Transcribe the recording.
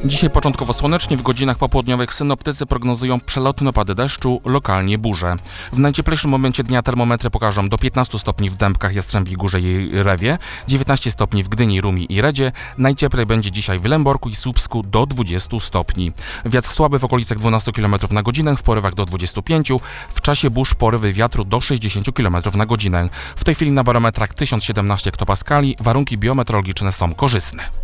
Dzisiaj początkowo słonecznie, w godzinach popołudniowych synoptycy prognozują przelotne opady deszczu, lokalnie burze. W najcieplejszym momencie dnia termometry pokażą do 15 stopni w Dębkach, Jastrzębiej Górze i Rewie, 19 stopni w Gdyni, Rumi i Redzie. Najcieplej będzie dzisiaj w Lęborku i Słupsku do 20 stopni. Wiatr słaby w okolicach 12 km na godzinę, w porywach do 25, w czasie burz porywy wiatru do 60 km na godzinę. W tej chwili na barometrach 1017 hektopaskali, warunki biometeorologiczne są korzystne.